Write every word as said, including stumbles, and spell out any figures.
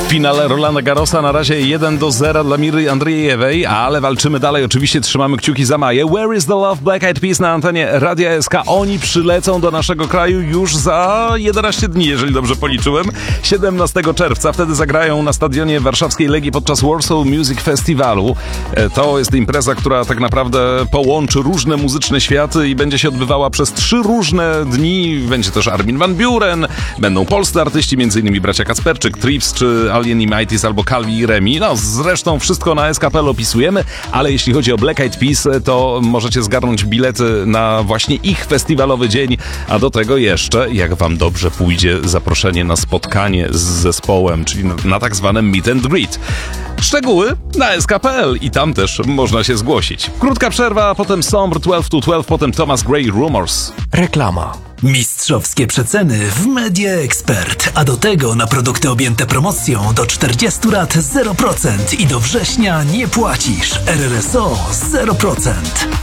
W finale Rolanda Garrosa na razie jeden do zera dla Miry Andrzejewej, ale walczymy dalej. Oczywiście trzymamy kciuki za Maję. Where is the Love? Black Eyed Peas na antenie Radia S K. Oni przylecą do naszego kraju już za jedenaście dni, jeżeli dobrze policzyłem. siedemnastego czerwca. Wtedy zagrają na stadionie warszawskiej Legii podczas Warsaw Music Festivalu. To jest impreza, która tak naprawdę połączy różne muzyczne światy i będzie się odbywała przez trzy różne dni. Będzie też Armin van Buuren, będą polscy artyści, m.in. bracia Kacperczyk, Trips czy Alien i Mighties albo Calvi i Remi. No zresztą wszystko na S K kropka P L opisujemy, ale jeśli chodzi o Black Eyed Peas, to możecie zgarnąć bilety na właśnie ich festiwalowy dzień, a do tego jeszcze, jak wam dobrze pójdzie, zaproszenie na spotkanie z zespołem, czyli na, na tak zwane meet and greet. Szczegóły na S K kropka P L i tam też można się zgłosić. Krótka przerwa, a potem Sombre dwanaście to dwanaście, potem Thomas Gray Rumors. Reklama. Mistrzowskie przeceny w Media Expert, a do tego na produkty objęte promocją do czterdziestu lat zero procent i do września nie płacisz. R R S O zero procent.